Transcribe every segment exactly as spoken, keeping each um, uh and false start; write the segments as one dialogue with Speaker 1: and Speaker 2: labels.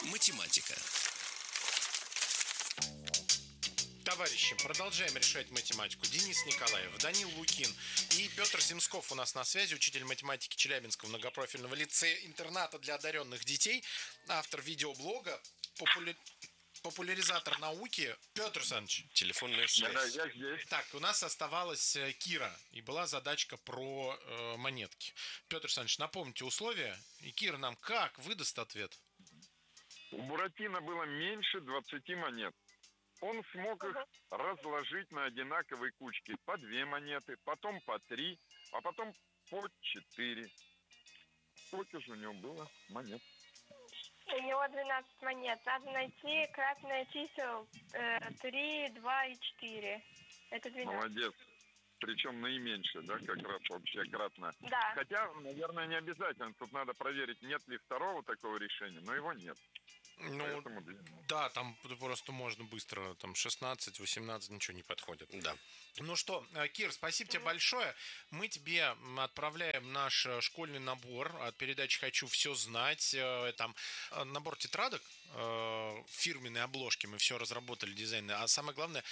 Speaker 1: Математика.
Speaker 2: Товарищи, продолжаем решать математику. Денис Николаев, Данил Лукин и Петр Земсков у нас на связи, учитель математики Челябинского многопрофильного лицея-интерната для одаренных детей, автор видеоблога, популя... популяризатор науки. Петр Александрович.
Speaker 3: Телефонная связь.
Speaker 4: Да, я здесь.
Speaker 2: Так, у нас оставалась Кира, и была задачка про э, монетки. Петр Александрович, напомните условия, и Кира нам как выдаст ответ?
Speaker 4: У Буратино было меньше двадцати монет. Он смог их разложить на одинаковые кучки. По две монеты, потом по три, а потом по четыре. Сколько же у него было монет?
Speaker 5: У него двенадцать монет. Надо найти кратное чисел три, два и четыре. Это двенадцать.
Speaker 4: Молодец. Причем наименьшее, да, как раз вообще кратно.
Speaker 5: Да.
Speaker 4: Хотя, наверное, не обязательно. Тут надо проверить, нет ли второго такого решения, но его нет.
Speaker 2: Ну,
Speaker 4: Поэтому...
Speaker 2: да, там просто можно быстро, там шестнадцать, восемнадцать, ничего не подходит.
Speaker 3: Да.
Speaker 2: Ну что, Кир, спасибо тебе большое. Мы тебе отправляем наш школьный набор от передачи «Хочу все знать». Там набор тетрадок, фирменные обложки, мы все разработали, дизайн. А самое главное,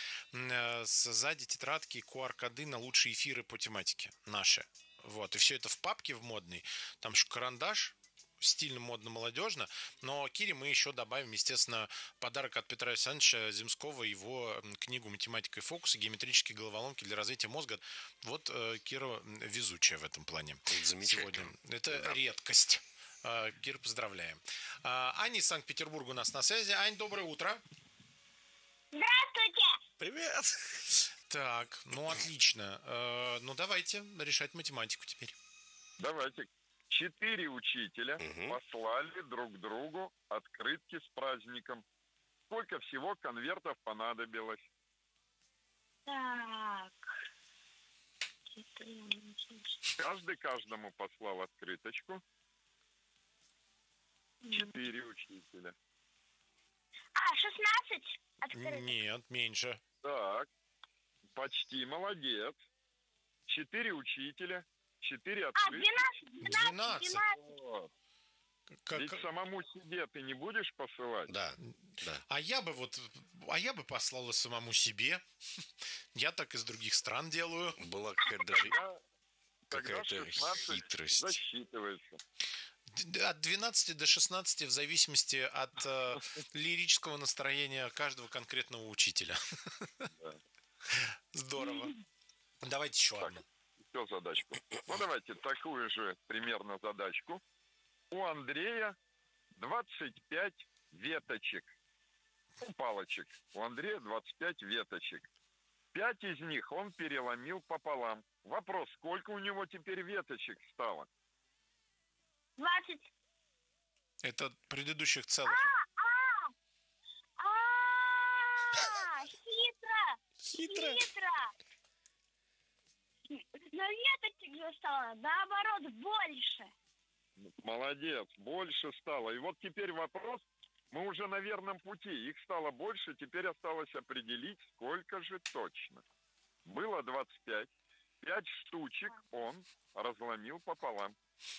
Speaker 2: сзади тетрадки ку ар-коды на лучшие эфиры по тематике наши. Вот, и все это в папке в модной. Там еще карандаш. Стильно, модно, молодежно. Но Кире мы еще добавим, естественно, подарок от Петра Александровича Земского, его книгу «Математика и фокусы. Геометрические головоломки для развития мозга». Вот э, Кира везучая в этом плане. Сегодня. Это да. Редкость. Э, Кир, поздравляем. Э, Аня из Санкт-Петербурга у нас на связи. Ань, доброе утро.
Speaker 5: Здравствуйте.
Speaker 3: Привет.
Speaker 2: Так, ну отлично. Э, ну давайте решать математику теперь.
Speaker 4: Давайте. Четыре учителя угу. послали друг другу открытки с праздником. Сколько всего конвертов понадобилось?
Speaker 5: Так.
Speaker 4: Каждый каждому послал открыточку. Четыре учителя.
Speaker 5: А, шестнадцать открыток?
Speaker 2: Нет, меньше.
Speaker 4: Так, почти молодец. Четыре учителя. Четыре открытки.
Speaker 5: А, двенадцать.
Speaker 2: двенадцать.
Speaker 4: Вот.
Speaker 2: Как...
Speaker 4: Ведь самому себе ты не будешь посылать?
Speaker 3: Да, да.
Speaker 2: А я бы вот, а я бы послала самому себе. Я так из других стран делаю.
Speaker 3: Была какая-то даже
Speaker 4: тогда,
Speaker 3: какая-то
Speaker 4: тогда
Speaker 3: хитрость.
Speaker 4: Засчитывается.
Speaker 2: От двенадцати до шестнадцати, в зависимости от э, лирического настроения каждого конкретного учителя.
Speaker 4: Да.
Speaker 2: Здорово. Давайте еще
Speaker 4: так,
Speaker 2: одну.
Speaker 4: Еще задачку. Ну, давайте такую же примерно задачку. У Андрея двадцать пять веточек. Ну, палочек. У Андрея двадцать пять веточек. Пять из них он переломил пополам. Вопрос, сколько у него теперь веточек стало?
Speaker 5: двадцать.
Speaker 2: Это предыдущих целых.
Speaker 5: А, а, а, хитро.
Speaker 3: Хитро.
Speaker 5: Хитро. Но веточек же стало, наоборот, больше.
Speaker 4: Молодец, больше стало. И вот теперь вопрос, мы уже на верном пути. Их стало больше, теперь осталось определить, сколько же точно. Было двадцать пять. Пять штучек он разломил пополам.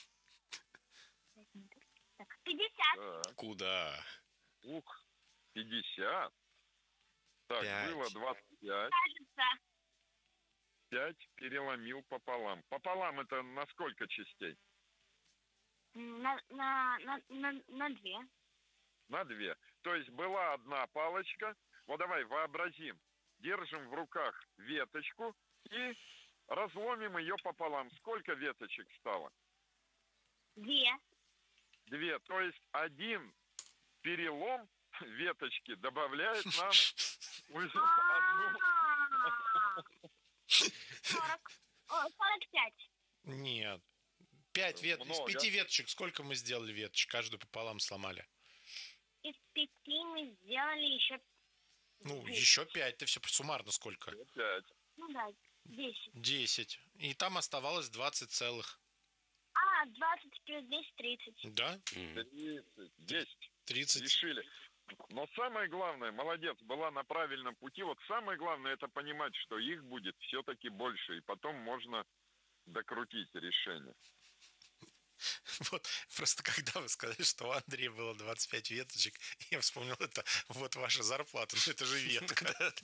Speaker 5: пятьдесят.
Speaker 4: Так.
Speaker 3: Куда?
Speaker 4: Ух, пятьдесят. Так,
Speaker 3: Пять.
Speaker 4: было двадцать пять.
Speaker 5: Кажется.
Speaker 4: пять переломил пополам. Пополам это на сколько частей?
Speaker 5: На, на, на, на, на две.
Speaker 4: На две. То есть была одна палочка. Вот давай вообразим. Держим в руках веточку и разломим ее пополам. Сколько веточек стало?
Speaker 5: Две.
Speaker 4: Две. То есть один перелом веточки добавляет нам уже одну.
Speaker 5: Сорок. Сорок пять.
Speaker 2: Нет. Пять вет... Из пяти веточек сколько мы сделали веточек? Каждую пополам сломали.
Speaker 5: Из пяти мы сделали еще...
Speaker 2: Ну, еще пять. Ты все суммарно сколько?
Speaker 4: Пять.
Speaker 5: Ну да, десять.
Speaker 2: Десять. И там оставалось двадцать целых.
Speaker 5: А, двадцать плюс десять, тридцать.
Speaker 2: Да?
Speaker 4: Тридцать. Десять.
Speaker 2: Тридцать.
Speaker 4: Решили. Но самое главное, молодец, была на правильном пути. Вот самое главное, это понимать, что их будет все-таки больше. И потом можно докрутить решение.
Speaker 2: Вот, просто когда вы сказали, что у Андрея было двадцать пять веточек, я вспомнил это, вот ваша зарплата, ну это же ветка.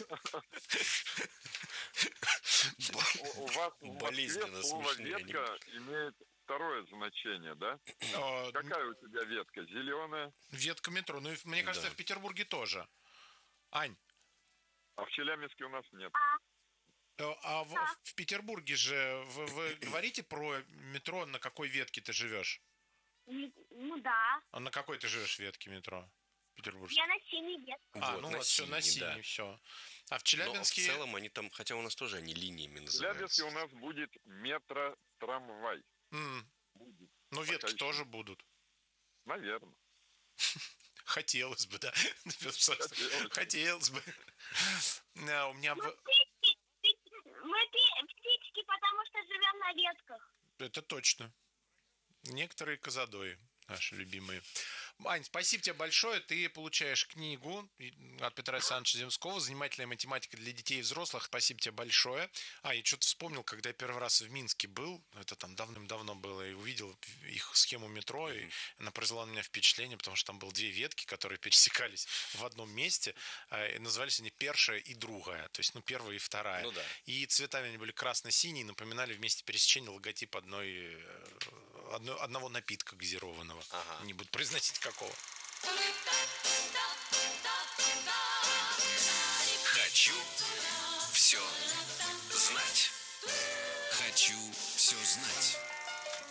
Speaker 4: У, у вас в Москве
Speaker 3: Болезненно
Speaker 4: слово
Speaker 3: смешные
Speaker 4: ветка имеет второе значение, да?
Speaker 2: А,
Speaker 4: Какая у тебя ветка? Зеленая?
Speaker 2: Ветка метро, ну и мне кажется,
Speaker 3: Да.
Speaker 2: в Петербурге тоже. Ань,
Speaker 4: А в Челябинске у нас нет.
Speaker 2: э, а в, в Петербурге же вы, вы говорите про метро, на какой ветке ты живешь?
Speaker 1: Не- Ну да.
Speaker 2: А на какой ты живешь ветке метро? Петербургской?
Speaker 1: Я на синей ветке.
Speaker 2: А,
Speaker 3: Вот,
Speaker 2: ну
Speaker 3: на
Speaker 2: вот все, на
Speaker 3: синей, да.
Speaker 2: синей, все. А в
Speaker 3: Но в
Speaker 2: Челябинске...
Speaker 3: целом они там, хотя у нас тоже они линиями
Speaker 4: В Челябинске
Speaker 3: называются.
Speaker 4: у нас будет метро-трамвай.
Speaker 2: М,
Speaker 4: Будет.
Speaker 2: ну,
Speaker 4: Пока
Speaker 2: ветки
Speaker 4: еще.
Speaker 2: тоже будут.
Speaker 4: Наверное.
Speaker 2: Хотелось бы, да.
Speaker 4: Хотелось.
Speaker 2: Хотелось бы. Да, у меня... в-
Speaker 1: Птички, птички- Мы пи- птички, потому что живем на ветках.
Speaker 2: Это точно. Некоторые козадои наши любимые. Ань, спасибо тебе большое. Ты получаешь книгу от Петра Александровича Земского «Занимательная математика для детей и взрослых». Спасибо тебе большое. А, я что-то вспомнил, когда я первый раз в Минске был, это там давным-давно было, и увидел их схему метро, и она произвела на меня впечатление, потому что там было две ветки, которые пересекались в одном месте, а, и назывались они «Першая» и «Другая», то есть, ну, первая и вторая.
Speaker 3: Ну да.
Speaker 2: И цветами они были красно-синие, напоминали вместе пересечения логотип одной, э, одной, одного напитка газированного.
Speaker 3: Ага.
Speaker 2: Не буду произносить какого.
Speaker 6: Хочу все знать. Хочу все знать.